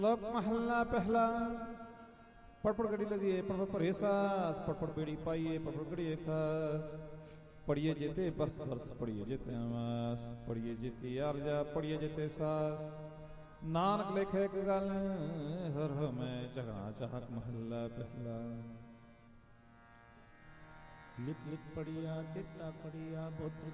ਲੋਕ ਮਹੱਲਾ ਪਹਿਲਾ। ਪੜਪੜ ਗੱਡੀ ਲਦੀਏ ਪੜਪੜ ਭਰੇ ਸਾਸ, ਪੜਪੜ ਬੇੜੀ ਪਾਈਏ ਪੜਪੜ ਗੜੀਏ ਖਾਸ। ਪੜੀਏ ਜੇਤੇ ਬਰਸ ਬਰਸ ਪੜੀਏ ਜੇਤੇ ਆਵਾਸ, ਪੜੀਏ ਜੇਤੀ ਆਰਜਾ ਪੜੀਏ ਜੇਤੇ ਸਾਸ। ਨਾਨਕ ਲਿਖੇ ਇੱਕ ਗੱਲ ਹਰ ਮੈਂ ਝਗੜਾ ਚਾਹਕ ਮਹੱਲਾ ਪਹਿਲਾ। ਲਿਖ ਲਿਖ ਪੜੀਆ ਤਿਤਾ ਪੜੀਆ ਬੁੱਧ